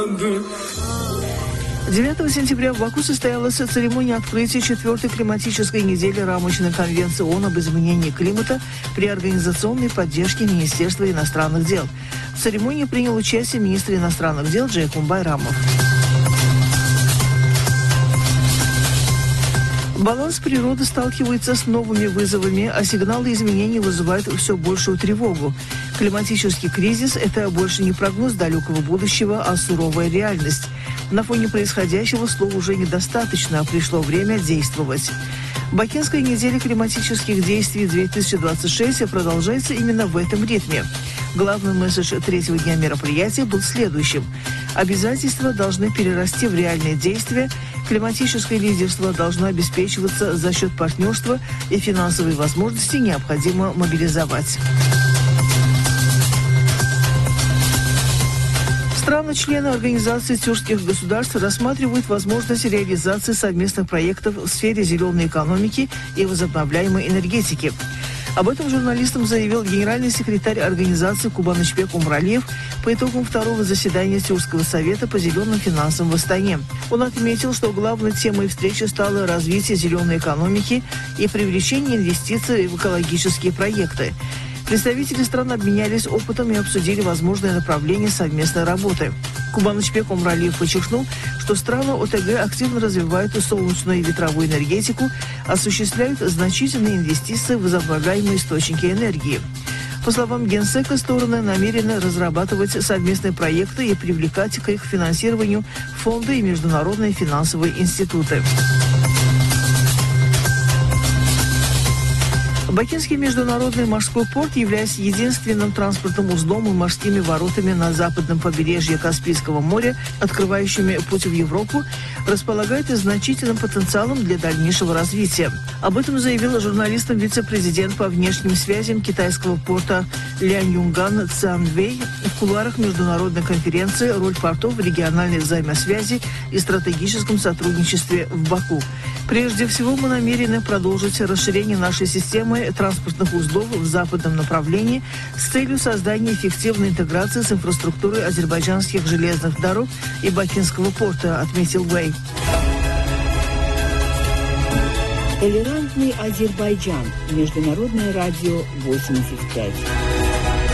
9 сентября в Баку состоялась церемония открытия 4-й климатической недели рамочной конвенции ООН об изменении климата при организационной поддержке Министерства иностранных дел. В церемонии принял участие министр иностранных дел Джейкумбай Рамов. Баланс природы сталкивается с новыми вызовами, а сигналы изменений вызывают все большую тревогу. Климатический кризис – это больше не прогноз далекого будущего, а суровая реальность. На фоне происходящего слов уже недостаточно, а пришло время действовать. Бакинская неделя климатических действий 2026 продолжается именно в этом ритме. Главный месседж третьего дня мероприятия был следующим. Обязательства должны перерасти в реальные действия, климатическое лидерство должно обеспечиваться за счет партнерства и финансовые возможности необходимо мобилизовать. Страны-члены Организации тюркских государств рассматривают возможность реализации совместных проектов в сфере зеленой экономики и возобновляемой энергетики. Об этом журналистам заявил генеральный секретарь организации Кубанычбек Умралиев по итогам второго заседания Тюркского совета по зеленым финансам в Астане. Он отметил, что главной темой встречи стало развитие зеленой экономики и привлечение инвестиций в экологические проекты. Представители стран обменялись опытом и обсудили возможные направления совместной работы. Кубанычбек Умралиев подчеркнул, что страны ОТГ активно развивают солнечную и ветровую энергетику, осуществляют значительные инвестиции в возобновляемые источники энергии. По словам Генсека, стороны намерены разрабатывать совместные проекты и привлекать к их финансированию фонды и международные финансовые институты. Бакинский международный морской порт, являясь единственным транспортным узлом и морскими воротами на западном побережье Каспийского моря, открывающими путь в Европу, располагает значительным потенциалом для дальнейшего развития. Об этом заявил журналистам вице-президент по внешним связям китайского порта Ляньюнган Цянвэй в кулуарах международной конференции «Роль портов в региональной взаимосвязи и стратегическом сотрудничестве в Баку». Прежде всего, мы намерены продолжить расширение нашей системы транспортных узлов в западном направлении с целью создания эффективной интеграции с инфраструктурой азербайджанских железных дорог и Бакинского порта, отметил Вэй. Толерантный Азербайджан. Международное радио 85.